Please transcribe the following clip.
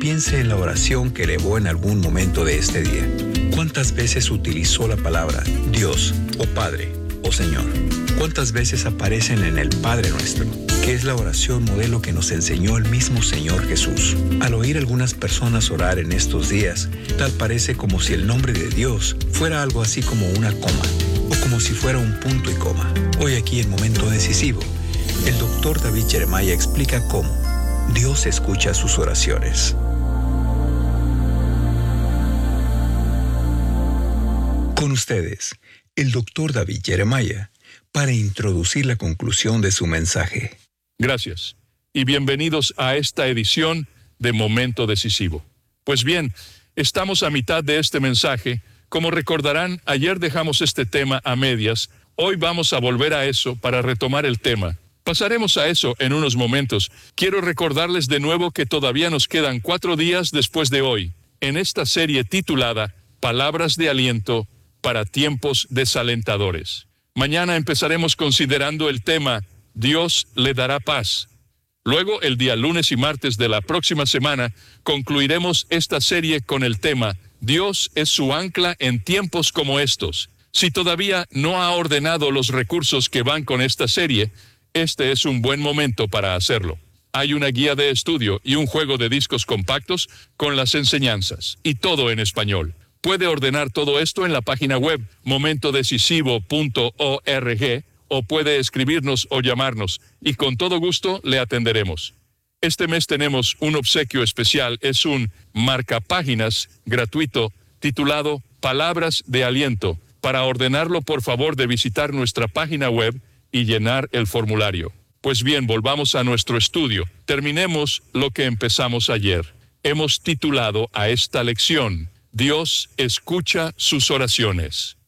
piense en la oración que elevó en algún momento de este día. ¿Cuántas veces utilizó la palabra Dios, o Padre, o Señor? ¿Cuántas veces aparecen en el Padre Nuestro, que es la oración modelo que nos enseñó el mismo Señor Jesús? Al oír algunas personas orar en estos días, tal parece como si el nombre de Dios fuera algo así como una coma, o como si fuera un punto y coma. Hoy aquí en Momento Decisivo, el Dr. David Jeremiah explica cómo Dios escucha sus oraciones. Con ustedes, el Dr. David Jeremiah, para introducir la conclusión de su mensaje. Gracias, y bienvenidos a esta edición de Momento Decisivo. Pues bien, estamos a mitad de este mensaje. Como recordarán, ayer dejamos este tema a medias. Hoy vamos a volver a eso para retomar el tema. Pasaremos a eso en unos momentos. Quiero recordarles de nuevo que todavía nos quedan 4 días después de hoy, en esta serie titulada Palabras de Aliento para Tiempos Desalentadores. Mañana empezaremos considerando el tema Dios le dará paz. Luego, el día lunes y martes de la próxima semana, concluiremos esta serie con el tema Dios es su ancla en tiempos como estos. Si todavía no ha ordenado los recursos que van con esta serie, este es un buen momento para hacerlo. Hay una guía de estudio y un juego de discos compactos con las enseñanzas, y todo en español. Puede ordenar todo esto en la página web momentodecisivo.org o puede escribirnos o llamarnos, y con todo gusto le atenderemos. Este mes tenemos un obsequio especial, es un marcapáginas gratuito titulado Palabras de Aliento. Para ordenarlo, por favor de visitar nuestra página web y llenar el formulario. Pues bien, volvamos a nuestro estudio. Terminemos lo que empezamos ayer. Hemos titulado a esta lección Dios escucha sus oraciones.